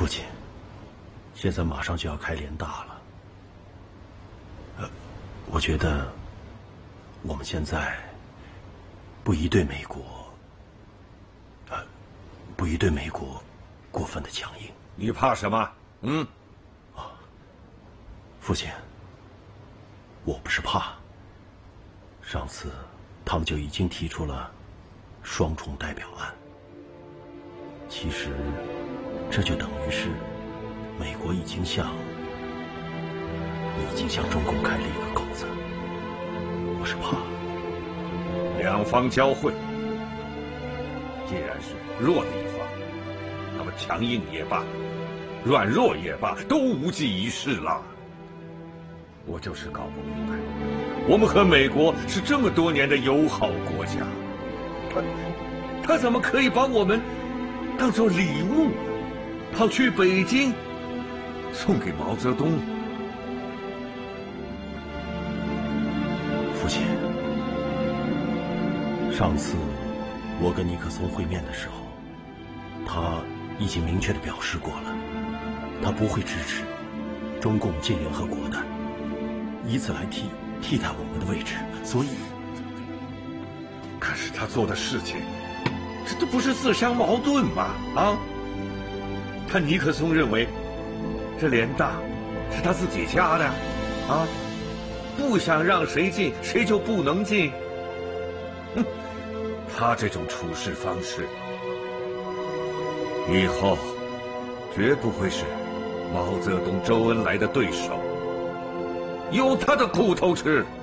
父亲，现在马上就要开联大了。我觉得我们现在不宜对美国，过分的强硬。 你怕什么？ 父亲，我不是怕。上次他们就已经提出了双重代表案，其实这就等于是美国已经向中共开了一个口子。我是怕两方交汇，既然是弱的一方，那么强硬也罢，软弱也罢，都无济于事了。我就是搞不明白，我们和美国是这么多年的友好国家，他怎么可以把我们当作礼物跑去北京送给毛泽东？ 父亲，上次我跟尼克松会面的时候，他已经明确地表示过了，他不会支持中共进联合国的，以此来替代我们的位置。所以， 可是他做的事情，这不是自相矛盾吗？他尼克松认为这联大是他自己家的，不想让谁进，谁就不能进。他这种处事方式，以后绝不会是毛泽东、周恩来的对手，有他的苦头吃。